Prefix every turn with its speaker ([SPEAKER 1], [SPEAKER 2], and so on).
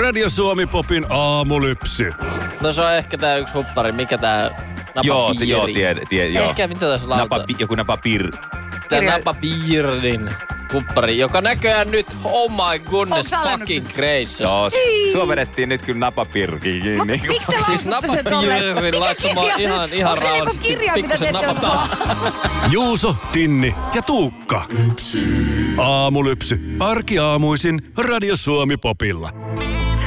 [SPEAKER 1] Radio Suomi Popin aamulypsy.
[SPEAKER 2] No se on ehkä tää yksi huppari. Mikä tää napapiiri?
[SPEAKER 3] Joo, joo.
[SPEAKER 2] Ehkä mitä tässä lauta?
[SPEAKER 3] Joku napapir.
[SPEAKER 2] Tää napapiirin huppari, joka näköjään nyt, oh my goodness, fucking gracious.
[SPEAKER 3] Joo, sua vedettiin nyt kyllä napapirkiin.
[SPEAKER 4] Mut miksi te
[SPEAKER 2] Siis
[SPEAKER 4] lausutte sen tolleen?
[SPEAKER 2] napapiirin laittamaan ihan
[SPEAKER 4] onko se joku
[SPEAKER 2] rauhallisesti
[SPEAKER 4] kirja, mitä te ette osaa?
[SPEAKER 1] Juuso, Tinni ja Tuukka. Aamulypsy. Arkiaamuisin Radio Suomi Popilla.